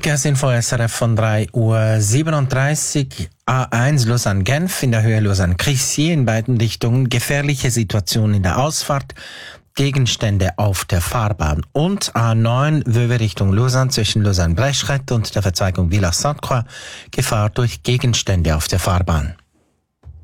Verkehrsinfo SRF von 3:37 Uhr. A1 Lausanne-Genf in der Höhe Lausanne-Crissier in beiden Richtungen. Gefährliche Situation in der Ausfahrt. Gegenstände auf der Fahrbahn. Und A9 Wöwe Richtung Lausanne zwischen Lausanne-Breschret und der Verzweigung Villars-Sainte-Croix. Gefahr durch Gegenstände auf der Fahrbahn.